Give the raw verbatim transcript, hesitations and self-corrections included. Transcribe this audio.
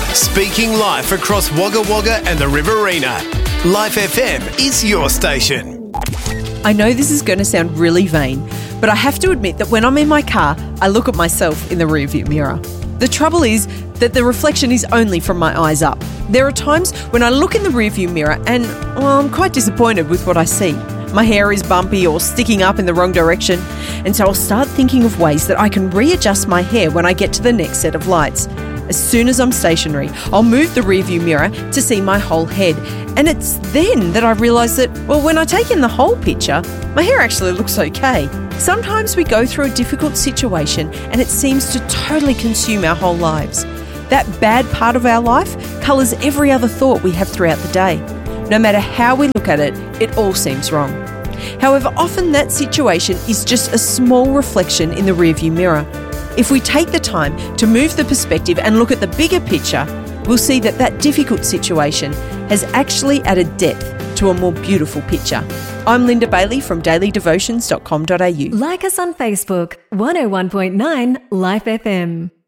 Speaking life across Wagga Wagga and the Riverina. Life F M is your station. I know this is going to sound really vain, but I have to admit that when I'm in my car, I look at myself in the rearview mirror. The trouble is that the reflection is only from my eyes up. There are times when I look in the rearview mirror and, well, I'm quite disappointed with what I see. My hair is bumpy or sticking up in the wrong direction, and so I'll start thinking of ways that I can readjust my hair when I get to the next set of lights. As soon as I'm stationary, I'll move the rearview mirror to see my whole head, and it's then that I realise that, well, when I take in the whole picture, my hair actually looks okay. Sometimes we go through a difficult situation and it seems to totally consume our whole lives. That bad part of our life colours every other thought we have throughout the day. No matter how we look at it, it all seems wrong. However, often that situation is just a small reflection in the rearview mirror. If we take the time to move the perspective and look at the bigger picture, we'll see that that difficult situation has actually added depth to a more beautiful picture. I'm Linda Bailey from daily devotions dot com dot a u. Like us on Facebook, one oh one point nine Life F M.